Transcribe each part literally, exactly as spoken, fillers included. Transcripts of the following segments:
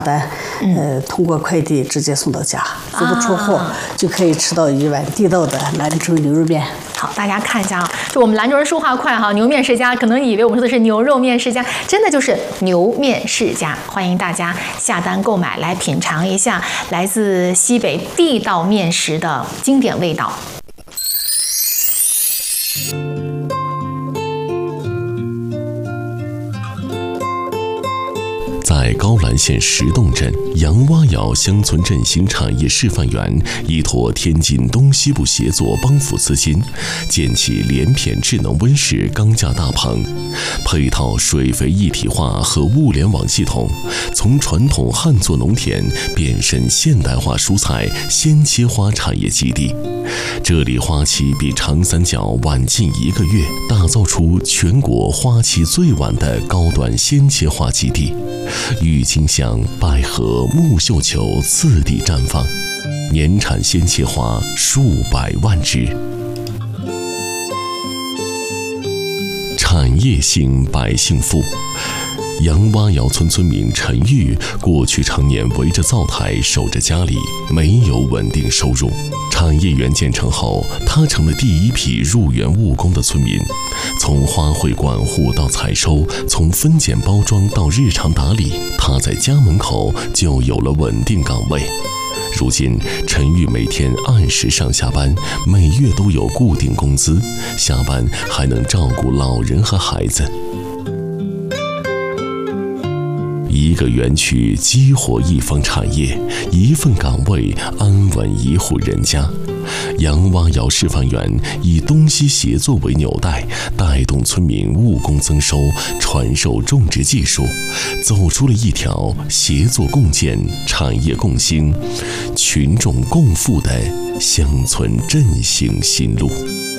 单，呃，通过快递直接送到家，足不出户就可以吃到一碗地道的兰州牛肉面。 好，大家看一下啊，就我们兰州人说话快哈，牛面世家可能以为我们说的是牛肉面世家，真的就是牛面世家。欢迎大家下单购买，来品尝一下来自西北地道面食的经典味道。 在高兰县石洞镇杨洼窑乡村振兴产业示范园，依托天津东西部协作帮扶资金，建起联谝智能温室钢架大棚，配套水肥一体化和物联网系统，从传统旱作农田变身现代化蔬菜鲜切花产业基地。这里花期比长三角晚近一个月，打造出全国花期最晚的高端鲜切花基地。郁金香、百合、木绣球次第绽放，年产鲜切花数百万只。产业兴，百姓富。杨洼窑村村民陈玉过去常年围着灶台守着家里，没有稳定收入。产业园建成后，他成了第一批入园务工的村民。从花卉管护到采收，从分拣包装到日常打理，他在家门口就有了稳定岗位。如今，陈玉每天按时上下班，每月都有固定工资，下班还能照顾老人和孩子。一个园区激活一方产业，一份岗位安稳一户人家。杨洼窑示范园以东西协作为纽带，带动村民务工增收，传授种植技术，走出了一条协作共建、产业共兴、群众共富的乡村振兴新路。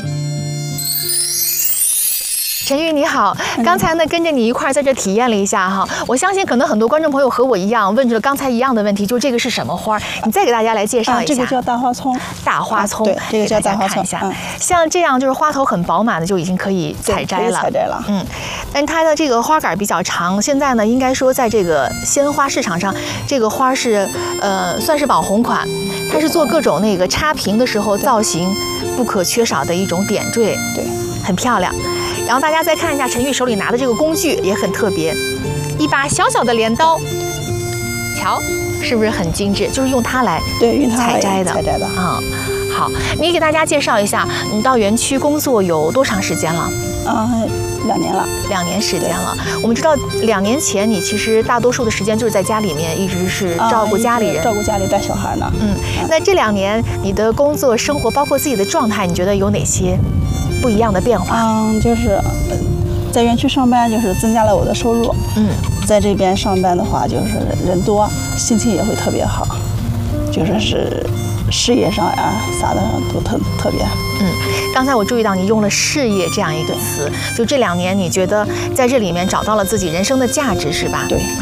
陈玉你好，刚才呢跟着你一块儿在这体验了一下哈，我相信可能很多观众朋友和我一样问出了刚才一样的问题，就这个是什么花？你再给大家来介绍一下。啊、 这个叫大花葱。 大花葱， 啊、对，这个叫大花葱。 嗯、像这样就是花头很饱满的就已经可以采摘了。 采摘了。 嗯，但它的这个花杆比较长，现在呢应该说在这个鲜花市场上，这个花是呃算是网红款，它是做各种那个插屏的时候造型不可缺少的一种点缀。 对， 很漂亮。然后大家再看一下陈玉手里拿的这个工具也很特别，一把小小的镰刀，瞧，是不是很精致？就是用它来对用它采摘的， 采摘的啊、嗯。好，你给大家介绍一下，你到园区工作有多长时间了？ 啊、呃，两年了， 两年时间了。我们知道，两年前你其实大多数的时间就是在家里面，一直是照顾家里人， 啊、照顾家里带小孩呢。 嗯，那这两年你的工作生活，包括自己的状态，你觉得有哪些不一样的变化？ 嗯，就是在园区上班，就是增加了我的收入。 嗯， 在这边上班的话，就是人多，心情也会特别好，就是是事业上呀啥的都特特别。 嗯，刚才我注意到你用了事业这样一个词，就这两年你觉得在这里面找到了自己人生的价值，是吧？ 对。